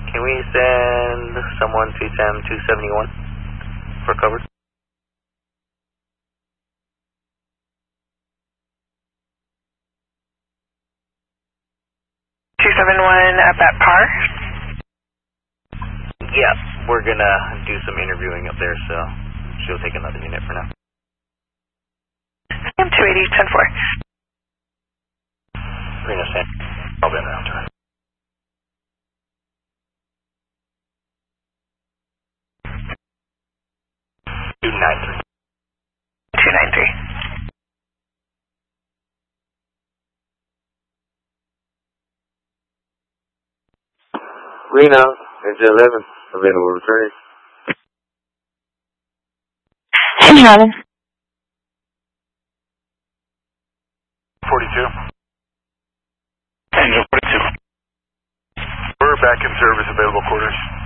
Can we send someone to SAM 271 for cover? 271 up at par? Yeah, we're gonna do some interviewing up there, so she'll take another unit for now. SAM 280, 10-4. Reno San, I'll be around to it. Two 293. Reno, engine 11, available returning. Engine 11. 42. Engine 42. We're back in service, available quarters.